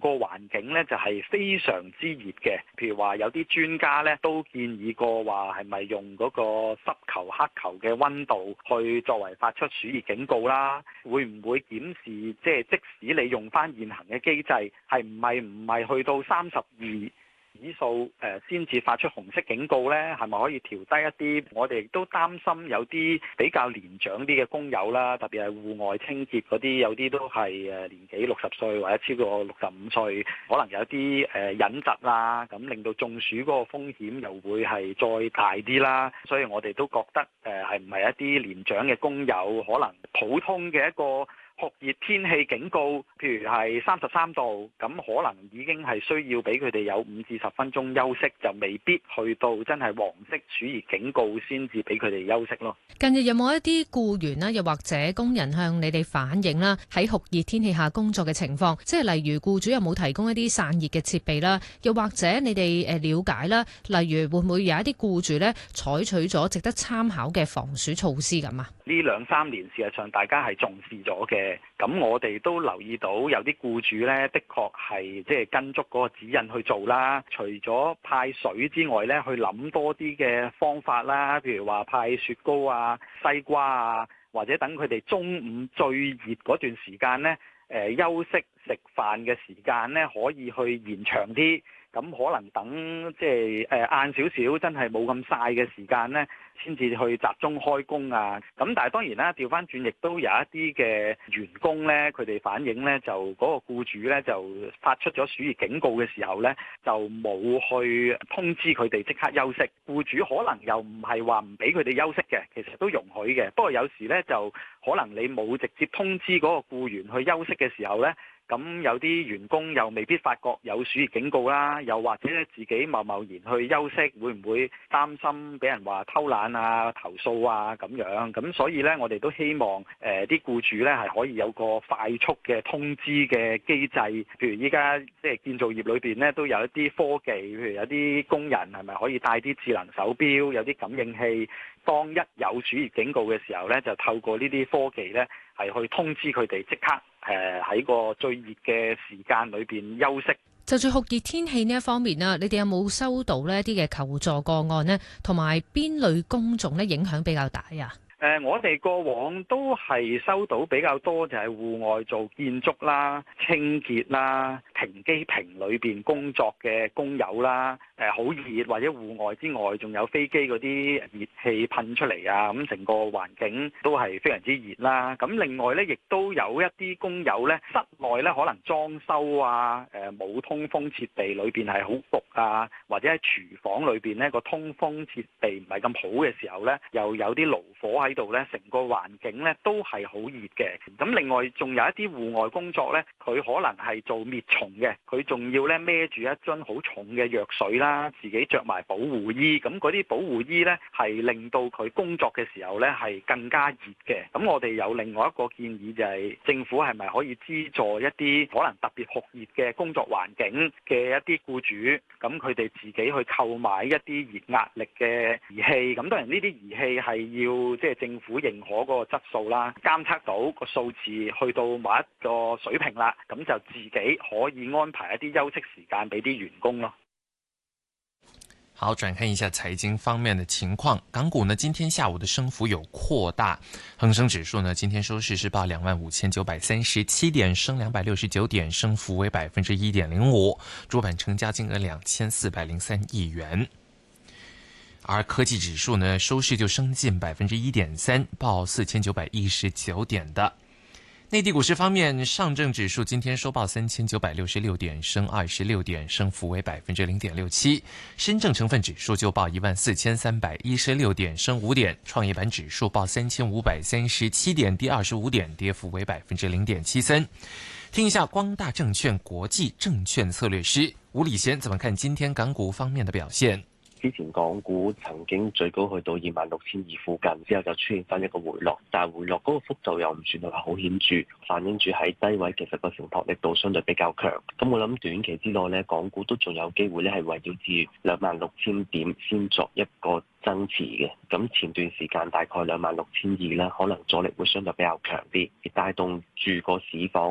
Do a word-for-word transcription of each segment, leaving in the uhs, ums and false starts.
個環境咧就係非常之熱嘅。譬如話有啲專家咧都建議過話係咪用嗰個濕球黑球嘅溫度去作為發出暑熱警告啦？會唔會檢視即係即使你用翻現行嘅機制，係唔係唔係去到三十二指數誒先至發出紅色警告呢？係咪可以調低一啲？我哋亦都擔心有啲比較年長啲嘅工友啦，特別係戶外清潔嗰啲，有啲都係誒年紀六十歲或者超過六十五歲，可能有啲誒隱疾啦，咁令到中暑嗰個風險又會係再大啲啦。所以我哋都覺得誒係唔係一啲年長嘅工友，可能普通嘅一個酷熱天氣警告，譬如係三十三度，咁可能已經係需要俾佢哋有五至十分鐘休息，就未必去到真係黃色暑熱警告先至俾佢哋休息咯。 近日有冇一啲僱員啦，又或者工人向你哋反映啦，喺酷熱天氣下工作嘅情況，即係例如僱主有冇提供一啲散熱嘅設備啦，又或者你哋誒了解啦，例如會唔會有一啲僱主咧採取咗值得參考嘅防暑措施咁啊？ 呢兩三年事實上大家係重視咗嘅，咁我哋都留意到有啲僱主呢，的確係即係跟足嗰個指引去做啦。除咗派水之外呢，去諗多啲嘅方法啦，譬如話派雪糕啊、西瓜啊，或者等佢哋中午最熱嗰段時間呢，誒休息食飯嘅時間呢，可以去延長啲。咁可能等即係誒晏少少，真係冇咁曬嘅時間呢，先至去集中開工啊！咁但係當然啦，調翻轉亦都有一啲嘅員工呢，佢哋反映呢，就嗰個僱主呢，就發出咗暑熱警告嘅時候呢，就冇去通知佢哋即刻休息。僱主可能又唔係話唔俾佢哋休息嘅，其實都容許嘅。不過有時呢，就可能你冇直接通知嗰個僱員去休息嘅時候呢。咁有啲員工又未必發覺有暑熱警告啦，又或者自己貿貿然去休息，會唔會擔心俾人話偷懶啊、投訴啊咁樣？咁所以呢，我哋都希望誒啲僱主呢係可以有個快速嘅通知嘅機制。譬如依家即係建造業裏邊呢，都有一啲科技，譬如有啲工人係咪可以帶啲智能手錶，有啲感應器，當一有暑熱警告嘅時候呢，就透過呢啲科技呢，係去通知佢哋即刻。誒喺個最熱嘅時間裏邊休息。 就住酷熱天氣呢一方面啦，你哋有冇收到呢一啲嘅求助個案呢？同埋邊類工種呢影響比較大啊？ 誒、呃，我哋過往都係收到比較多，就係戶外做建築啦、清潔啦、停機坪裏邊工作嘅工友啦。誒、呃，好熱或者戶外之外，仲有飛機嗰啲熱氣噴出嚟啊！咁成個環境都係非常之熱啦。咁另外呢，亦都有一啲工友呢，室內呢可能裝修啊，誒、呃、冇通風設備，裏邊係好焗啊，或者喺廚房裏邊呢個通風設備唔係咁好嘅時候呢，又有啲爐火喺度呢，成個環境呢都係好熱嘅。咁另外仲有一啲戶外工作呢，佢可能係做滅蟲嘅，佢仲要呢孭住一樽好重嘅藥水啦。自己着埋保護衣，咁嗰啲保護衣呢係令到佢工作嘅時候呢係更加熱嘅。咁我哋有另外一個建議就係政府係咪可以資助一啲可能特別酷熱嘅工作環境嘅一啲僱主，咁佢哋自己去購買一啲熱壓力嘅儀器。咁當然呢啲儀器係要即係政府認可嗰個質素啦，監測到個數字去到某一個水平啦，咁就自己可以安排一啲休息時間俾啲員工咯。 好，轉看一下財經方面的情況。港股呢，今天下午的升幅有擴大，恒生指數呢，今天收市是報兩萬五千九百三十七點，升兩百六十九點，升幅為百分之一點零五。主板成交金額兩千四百零三億元。而科技指數呢，收市就升近百分之一點三，報四千九百一十九點的。內地股市方面，上證指數今天收報三千九百六十六點，升二十六點，升幅為百分之零點六七。深證成分指數就報一萬四千三百一十六點，升五點。創業板指數報三千五百三十七點，跌二十五點，跌幅為百分之零點七三。聽一下光大證券國際證券策略師吳禮賢怎麼看今天港股方面的表現？ 之前港股曾經最高去到二萬六千二附近，之後就出現翻一個回落，但係回落嗰個幅度又唔算係話好顯著，反映住喺低位其實個承托力度相對比較強。咁我諗短期之內咧，港股都仲有機會咧係圍繞住兩萬六千點先作一個增持嘅。咁前段時間大概兩萬六千二啦，可能阻力會相對比較強啲，而帶動住個市況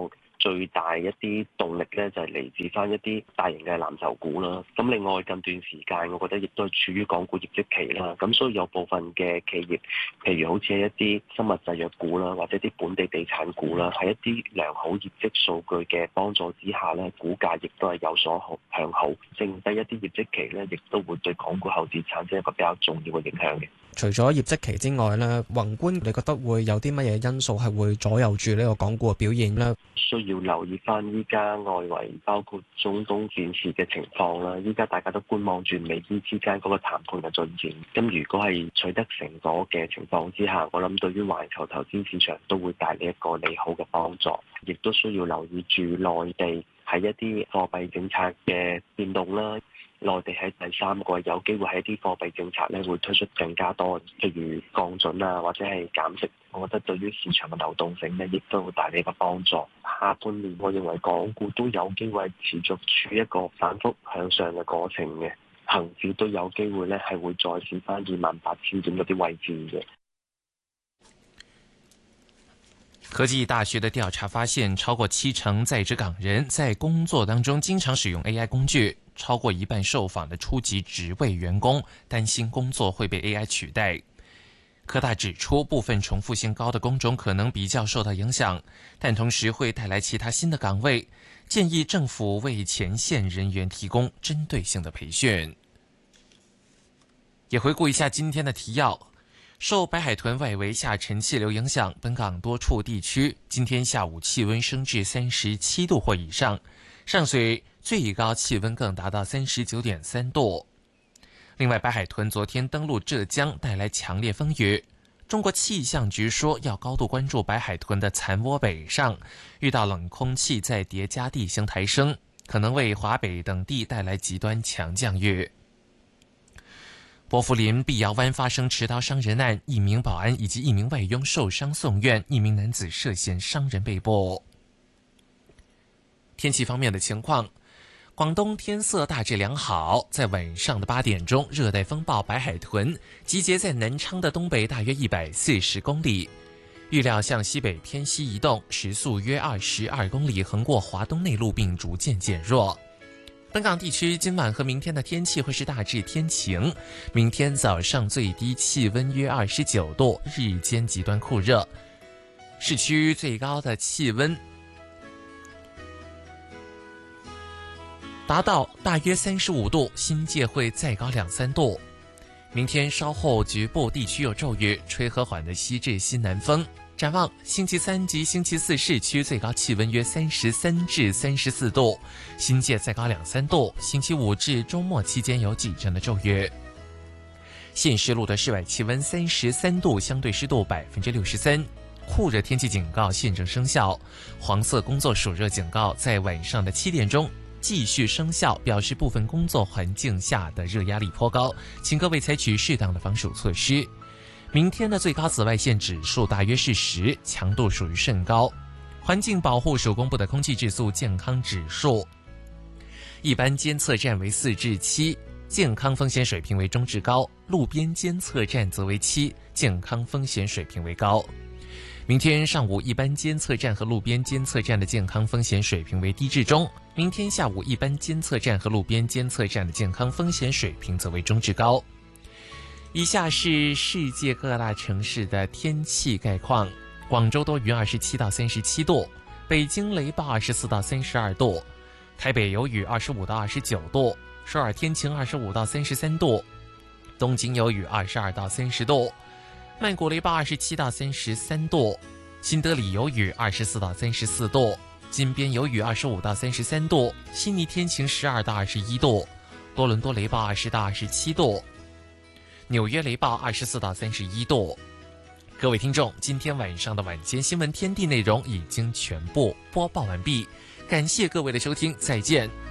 最大一啲動力咧就係嚟自翻一啲大型嘅藍籌股啦。咁另外近段時間，我覺得亦都係處於港股業績期啦。咁所以有部分嘅企業，譬如好似係一啲生物製藥股啦，或者啲本地地產股啦，喺一啲良好業績數據嘅幫助之下咧，股價亦都係有所好向好。剩低一啲業績期咧，亦都會對港股後市產生一個比較重要嘅影響嘅。 除咗業績期之外咧，宏觀你覺得會有啲乜嘢因素係會左右住呢個港股嘅表現呢？ 需要留意翻依家外圍包括中東戰事嘅情況啦。依家大家都觀望住美伊之間嗰個談判嘅進展。咁如果係取得成果嘅情況之下，我諗對於環球投資市場都會帶嚟一個利好嘅幫助。亦都需要留意住內地喺一啲貨幣政策嘅變動啦。內地喺第三季有機會喺啲貨幣政策咧會推出更加多，譬如降準啊，或者係減息。我覺得對於市場嘅流動性咧，亦都會帶嚟一個幫助。下半年我認為港股都有機會持續處一個反覆向上嘅過程嘅，恒指都有機會咧係會再試翻二萬八千點嗰啲位置嘅。 科技大學的調查發現，超過七成在職港人在工作當中經常使用 A I 工具，超過一半受訪的初級職位員工擔心工作會被 A I 取代。科大指出，部分重複性高的工種可能比較受到影響，但同時會帶來其他新的崗位，建議政府為前線人員提供針對性的培訓。也回顧一下今天的提要。受白海豚外圍下沉氣流影響，本港多處地區今天下午氣溫升至三十七度或以上，上水最高氣溫更達到三十九點三度。另外，白海豚昨天登陸浙江，帶來強烈風雨。中國氣象局說，要高度關注白海豚的殘渦北上，遇到冷空氣再疊加地形抬升，可能為華北等地帶來極端強降雨。波福林碧瑤灣發生持刀傷人案，一名保安以及一名外傭受傷送院，一名男子涉嫌傷人被捕。天氣方面的情況，廣東天色大致良好，在晚上的八點鐘，熱帶風暴白海豚集結在南昌的東北大約一百四十公里，預料向西北偏西移動，時速約二十二公里，橫過華東內陸並逐漸減弱。本港地區今晚和明天的天氣會是大致天晴，明天早上最低氣溫約二十九度，日間極端酷熱，市區最高的氣溫達到大約三十五度，新界會再高兩三度。明天稍後局部地區有驟雨，吹和緩的西至西南風。展望星期三及星期四，市區最高氣溫約三十三至三十四度，新界再高兩三度。星期五至周末期間有幾陣的驟雨。現時錄得室外氣溫三十三度，相對濕度百分之六十三，酷熱天氣警告現正生效，黃色工作暑熱警告在晚上的七點鐘繼續生效，表示部分工作環境下的熱壓力頗高，請各位採取適當的防暑措施。明天的最高紫外線指數大約是十，強度屬於甚高。環境保護署公布的空氣質素健康指數，一般監測站為四至七，健康風險水平為中至高；路邊監測站則為七，健康風險水平為高。明天上午一般監測站和路邊監測站的健康風險水平為低至中，明天下午一般監測站和路邊監測站的健康風險水平則為中至高。以下是世界各大城市的天氣概況：廣州多雲二十七到三十七度，北京雷暴二十四到三十二度，台北有雨二十五到二十九度，首爾天晴二十五到三十三度，東京有雨二十二到三十度，曼谷雷暴二十七到三十三度，新德里有雨二十四到三十四度，金邊有雨二十五到三十三度，悉尼天晴十二到二十一度，多倫多雷暴二十到二十七度，紐約雷暴二十四到三十一度。各位聽眾，今天晚上的晚間新聞天地內容已經全部播報完畢，感謝各位的收聽，再見。